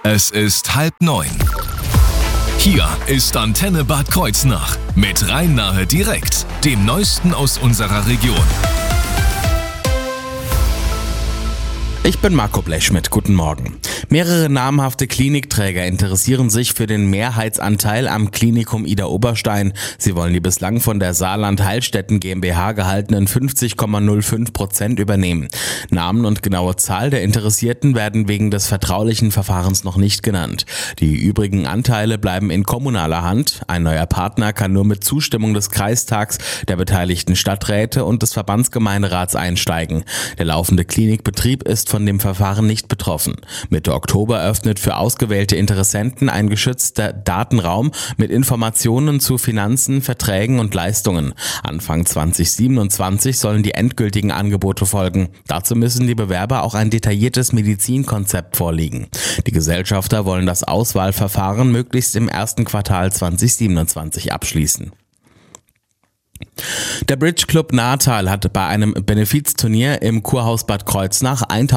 Es ist 8:30. Hier ist Antenne Bad Kreuznach mit Rhein-Nahe direkt, dem Neuesten aus unserer Region. Ich bin Marco Blechschmidt, guten Morgen. Mehrere namhafte Klinikträger interessieren sich für den Mehrheitsanteil am Klinikum Idar-Oberstein. Sie wollen die bislang von der Saarland Heilstätten GmbH gehaltenen 50,05% übernehmen. Namen und genaue Zahl der Interessierten werden wegen des vertraulichen Verfahrens noch nicht genannt. Die übrigen Anteile bleiben in kommunaler Hand. Ein neuer Partner kann nur mit Zustimmung des Kreistags, der beteiligten Stadträte und des Verbandsgemeinderats einsteigen. Der laufende Klinikbetrieb ist von dem Verfahren nicht betroffen. Mitte Oktober öffnet für ausgewählte Interessenten ein geschützter Datenraum mit Informationen zu Finanzen, Verträgen und Leistungen. Anfang 2027 sollen die endgültigen Angebote folgen. Dazu müssen die Bewerber auch ein detailliertes Medizinkonzept vorlegen. Die Gesellschafter wollen das Auswahlverfahren möglichst im ersten Quartal 2027 abschließen. Der Bridge Club Natal hat bei einem Benefizturnier im Kurhaus Bad Kreuznach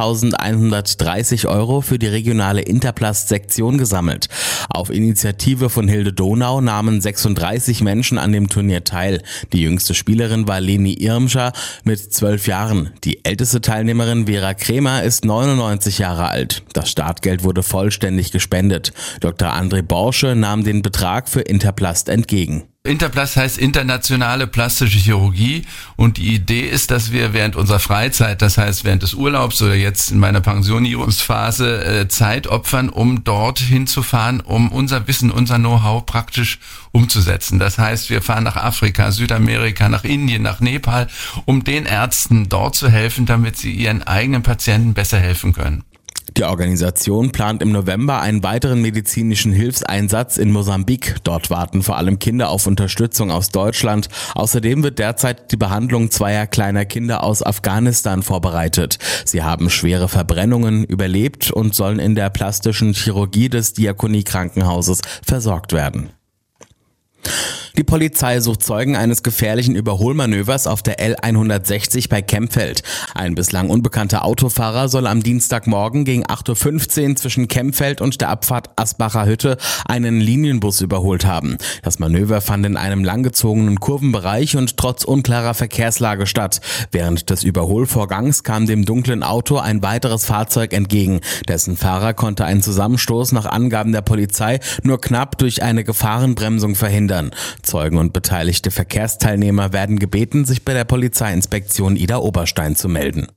1.130 € für die regionale Interplast-Sektion gesammelt. Auf Initiative von Hilde Donau nahmen 36 Menschen an dem Turnier teil. Die jüngste Spielerin war Leni Irmscher mit 12 Jahren. Die älteste Teilnehmerin Vera Kremer ist 99 Jahre alt. Das Startgeld wurde vollständig gespendet. Dr. André Borsche nahm den Betrag für Interplast entgegen. Interplast heißt internationale plastische Chirurgie und die Idee ist, dass wir während unserer Freizeit, das heißt während des Urlaubs oder jetzt in meiner Pensionierungsphase, Zeit opfern, um dort hinzufahren, um unser Wissen, unser Know-how praktisch umzusetzen. Das heißt, wir fahren nach Afrika, Südamerika, nach Indien, nach Nepal, um den Ärzten dort zu helfen, damit sie ihren eigenen Patienten besser helfen können. Die Organisation plant im November einen weiteren medizinischen Hilfseinsatz in Mosambik. Dort warten vor allem Kinder auf Unterstützung aus Deutschland. Außerdem wird derzeit die Behandlung zweier kleiner Kinder aus Afghanistan vorbereitet. Sie haben schwere Verbrennungen überlebt und sollen in der plastischen Chirurgie des Diakonie-Krankenhauses versorgt werden. Die Polizei sucht Zeugen eines gefährlichen Überholmanövers auf der L160 bei Kempfeld. Ein bislang unbekannter Autofahrer soll am Dienstagmorgen gegen 8.15 Uhr zwischen Kempfeld und der Abfahrt Asbacher Hütte einen Linienbus überholt haben. Das Manöver fand in einem langgezogenen Kurvenbereich und trotz unklarer Verkehrslage statt. Während des Überholvorgangs kam dem dunklen Auto ein weiteres Fahrzeug entgegen. Dessen Fahrer konnte einen Zusammenstoß nach Angaben der Polizei nur knapp durch eine Gefahrenbremsung verhindern. Zeugen und beteiligte Verkehrsteilnehmer werden gebeten, sich bei der Polizeiinspektion Idar-Oberstein zu melden.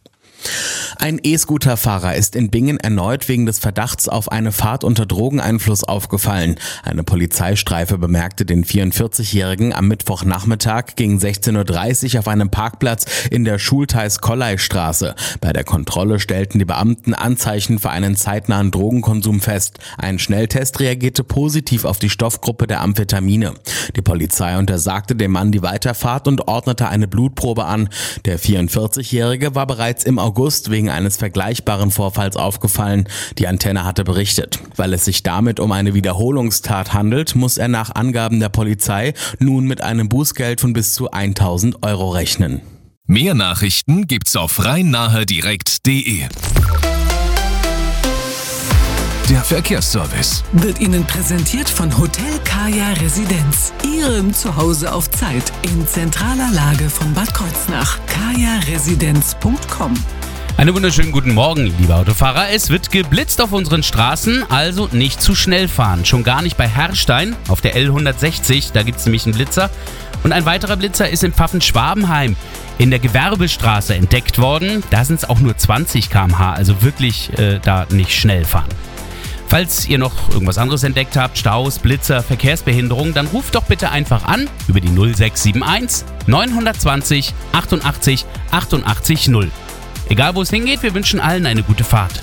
Ein E-Scooter-Fahrer ist in Bingen erneut wegen des Verdachts auf eine Fahrt unter Drogeneinfluss aufgefallen. Eine Polizeistreife bemerkte den 44-Jährigen am Mittwochnachmittag gegen 16.30 Uhr auf einem Parkplatz in der Schultheiß-Kollei-Straße. Bei der Kontrolle stellten die Beamten Anzeichen für einen zeitnahen Drogenkonsum fest. Ein Schnelltest reagierte positiv auf die Stoffgruppe der Amphetamine. Die Polizei untersagte dem Mann die Weiterfahrt und ordnete eine Blutprobe an. Der 44-Jährige war bereits im August wegen eines vergleichbaren Vorfalls aufgefallen. Die Antenne hatte berichtet. Weil es sich damit um eine Wiederholungstat handelt, muss er nach Angaben der Polizei nun mit einem Bußgeld von bis zu 1.000 € rechnen. Mehr Nachrichten gibt's auf rhein-nahe-direkt.de. Der Verkehrsservice wird Ihnen präsentiert von Hotel Kaya Residenz. Ihrem Zuhause auf Zeit in zentraler Lage von Bad Kreuznach. kajaresidenz.com. Einen wunderschönen guten Morgen, liebe Autofahrer. Es wird geblitzt auf unseren Straßen, also nicht zu schnell fahren. Schon gar nicht bei Herrstein auf der L160, da gibt es nämlich einen Blitzer. Und ein weiterer Blitzer ist in Pfaffen-Schwabenheim in der Gewerbestraße entdeckt worden. Da sind es auch nur 20 km/h, also wirklich da nicht schnell fahren. Falls ihr noch irgendwas anderes entdeckt habt, Staus, Blitzer, Verkehrsbehinderung, dann ruft doch bitte einfach an über die 0671 920 88 88 0. Egal wo es hingeht, wir wünschen allen eine gute Fahrt.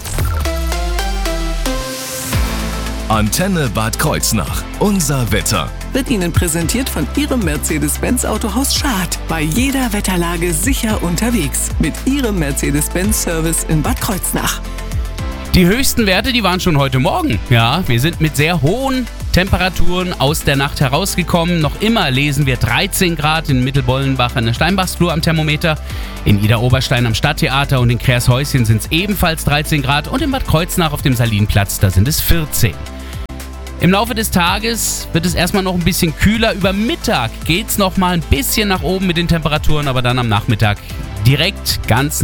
Antenne Bad Kreuznach. Unser Wetter. Wird Ihnen präsentiert von Ihrem Mercedes-Benz Autohaus Schad. Bei jeder Wetterlage sicher unterwegs. Mit Ihrem Mercedes-Benz-Service in Bad Kreuznach. Die höchsten Werte, die waren schon heute Morgen. Ja, wir sind mit sehr hohen Temperaturen aus der Nacht herausgekommen. Noch immer lesen wir 13 Grad in Mittelbollenbach an der Steinbachsflur am Thermometer. In Idar-Oberstein am Stadttheater und in Kreershäuschen sind es ebenfalls 13 Grad. Und in Bad Kreuznach auf dem Salinplatz, da sind es 14. Im Laufe des Tages wird es erstmal noch ein bisschen kühler. Über Mittag geht es noch mal ein bisschen nach oben mit den Temperaturen, aber dann am Nachmittag direkt ganz